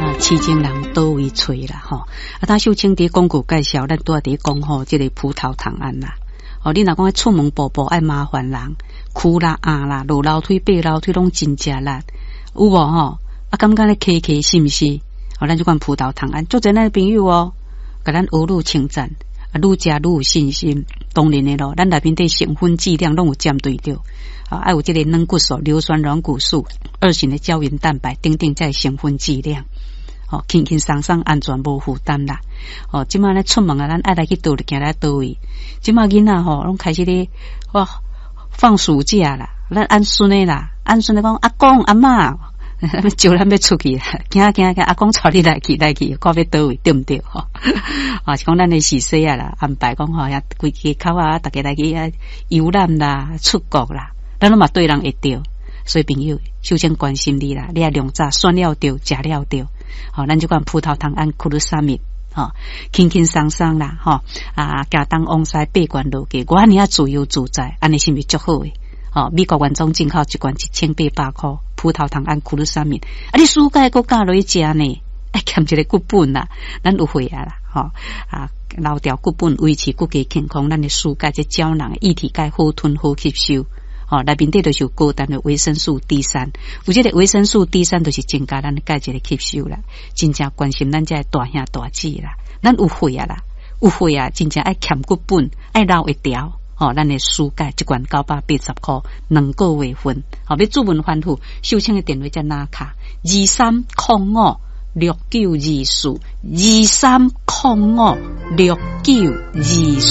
市井人倒位找啦吼。他秀清伫广告介绍，咱拄仔伫讲吼，即个葡萄糖胺啦。你若讲出门步步爱麻烦人，哭啦啦，落楼梯爬楼梯拢真正力，有无吼？感觉咧开开是毋是？咱就讲葡萄糖胺，做侪咱朋友甲咱学愈称赞，愈食愈有信心。当然的咯，咱内面对成分剂量拢有针对着。爱有这个软骨素、硫酸软骨素、2型的胶原蛋白等等在成分剂量，轻轻松松安全无负担啦。即马咧出门咱爱来去倒就行来倒位。即马囡仔拢开始咧放暑假啦，咱安孙的啦，安孙的讲阿公阿嬷，叫咱要出去，行，阿公带你来去，看要倒位对不对？是讲咱的是细啊啦，安排讲遐规家口啊，大家来去游览啦，出国啦。咱拢嘛对人会着，所以朋友首先关心你啦，你要量早选了着，食了着，咱就讲葡萄糖胺库鲁沙米，轻轻松松啦，行东往西八关路嘅，我安尼啊自由自在，安尼是毋是足好诶？美国原装进口一罐1800块，葡萄糖胺库鲁沙米，你暑假搁加落去食呢，欠一个骨本啦，咱有会啊啦，留条骨本维持骨骼健康，咱的暑假这胶囊液体钙好吞好吸收。内面底就是有高单的维生素 D3， 有这个维生素 D3 就是增加咱的钙质的吸收啦，真正关心咱这大兄大姐啦，咱有会啊啦，有会啊，真正爱欠骨本，爱留一条，咱的暑假一罐980块，2个月份，要注文欢呼，秀清的电话在哪卡？23056924，23056924。